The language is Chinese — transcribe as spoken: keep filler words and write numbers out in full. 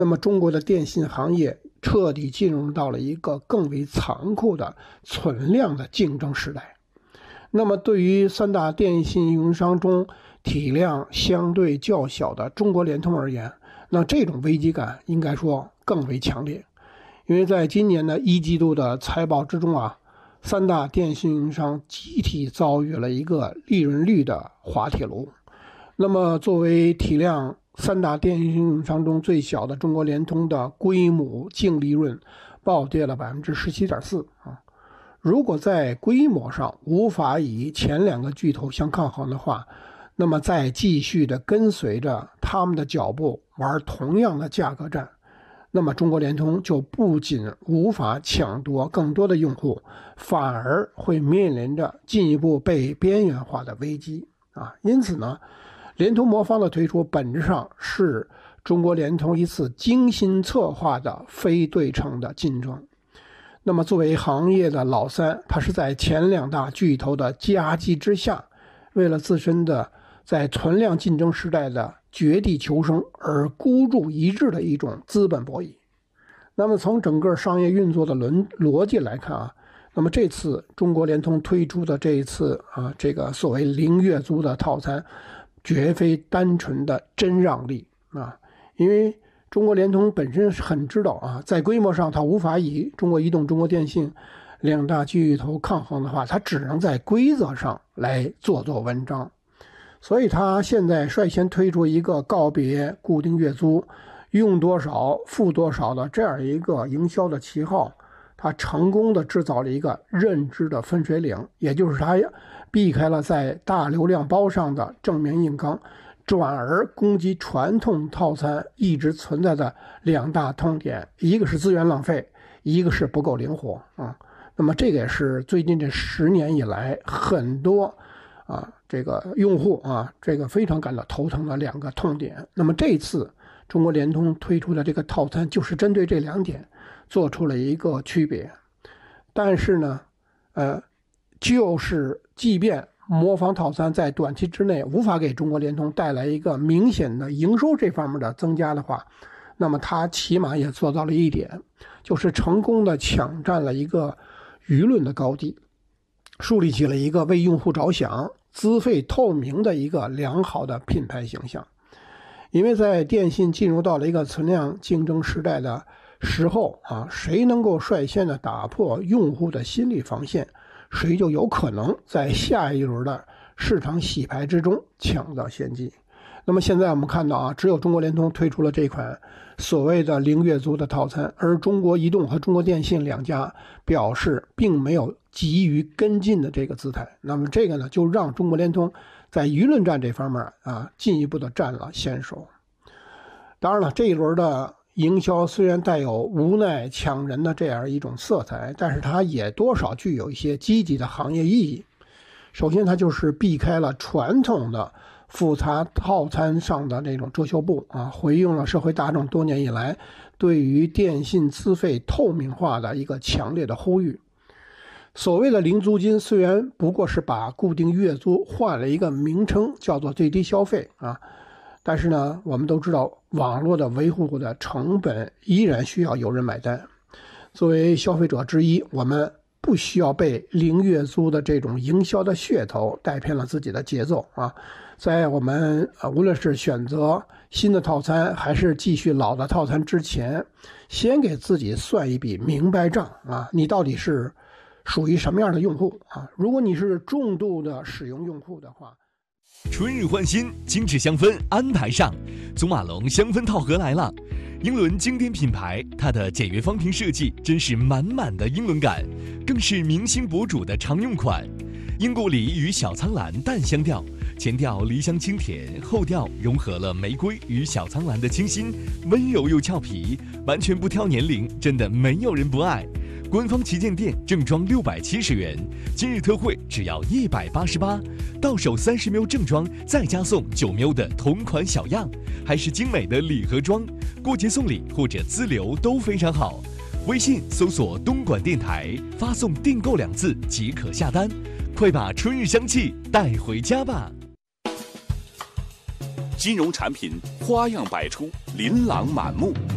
那么中国的电信行业彻底进入到了一个更为残酷的存量的竞争时代。那么对于三大电信运营商中体量相对较小的中国联通而言，那这种危机感应该说更为强烈。因为在今年的一季度的财报之中啊，三大电信运营商集体遭遇了一个利润率的滑铁卢。那么作为体量三大电信运营商中最小的中国联通的规模净利润暴跌了 百分之十七点四 啊。如果在规模上无法与前两个巨头相抗衡的话，那么再继续的跟随着他们的脚步玩同样的价格战，那么中国联通就不仅无法抢夺更多的用户，反而会面临着进一步被边缘化的危机啊。因此呢，联通魔方的推出本质上是中国联通一次精心策划的非对称的竞争。那么作为行业的老三，它是在前两大巨头的夹击之下，为了自身的在存量竞争时代的绝地求生而孤注一掷的一种资本博弈。那么从整个商业运作的轮逻辑来看啊，那么这次中国联通推出的这一次啊这个所谓零月租的套餐，绝非单纯的真让利啊，因为中国联通本身很知道啊，在规模上它无法与中国移动、中国电信两大巨头抗衡的话，它只能在规则上来做做文章。所以它现在率先推出一个告别固定月租，用多少付多少的这样一个营销的旗号，它成功的制造了一个认知的分水岭，也就是它避开了在大流量包上的正面硬刚，转而攻击传统套餐一直存在的两大痛点，一个是资源浪费，一个是不够灵活啊。那么这个也是最近这十年以来很多啊这个用户啊这个非常感到头疼的两个痛点。那么这一次中国联通推出的这个套餐就是针对这两点做出了一个区别。但是呢呃就是即便魔方套餐在短期之内无法给中国联通带来一个明显的营收这方面的增加的话，那么它起码也做到了一点，就是成功的抢占了一个舆论的高地，树立起了一个为用户着想、资费透明的一个良好的品牌形象。因为在电信进入到了一个存量竞争时代的时候啊，谁能够率先的打破用户的心理防线，谁就有可能在下一轮的市场洗牌之中抢到先机。那么现在我们看到啊，只有中国联通推出了这款所谓的零月租的套餐，而中国移动和中国电信两家表示并没有急于跟进的这个姿态。那么这个呢，就让中国联通在舆论战这方面啊进一步的占了先手。当然了，这一轮的营销虽然带有无奈抢人的这样一种色彩，但是它也多少具有一些积极的行业意义。首先它就是避开了传统的复杂套餐上的这种遮羞布啊，回应了社会大众多年以来对于电信资费透明化的一个强烈的呼吁。所谓的零租金虽然不过是把固定月租换了一个名称，叫做最低消费啊，但是呢，我们都知道网络的维护的成本依然需要有人买单。作为消费者之一，我们不需要被零月租的这种营销的噱头带偏了自己的节奏啊。在我们呃无论是选择新的套餐还是继续老的套餐之前，先给自己算一笔明白账啊，你到底是属于什么样的用户啊？如果你是重度的使用用户的话， 春日换新，精致香氛安排上，祖马龙香氛套盒来了。英伦经典品牌，它的简约方瓶设计真是满满的英伦感，更是明星博主的常用款。英国梨与小苍兰淡香调，前调梨香清甜，后调融合了玫瑰与小苍兰的清新，温柔又俏皮，完全不挑年龄，真的没有人不爱。官方旗舰店正装六百七十元，今日特惠只要一百八十八，到手三十 ml 正装，再加送九 ml 的同款小样，还是精美的礼盒装，过节送礼或者资流都非常好。微信搜索东莞电台，发送订购两字即可下单，快把春日香气带回家吧。 金融产品花样百出，琳琅满目，